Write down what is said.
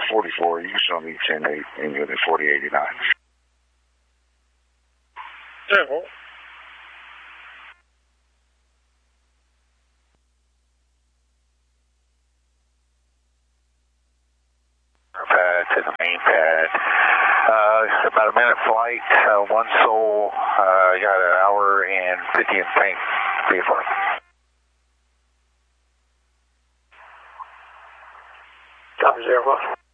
44, you can show me 10-8 and you're at 4089. Yeah, pad to the main pad. About a minute flight, one soul, got an hour and 50 in paint. VFR. Copy 0.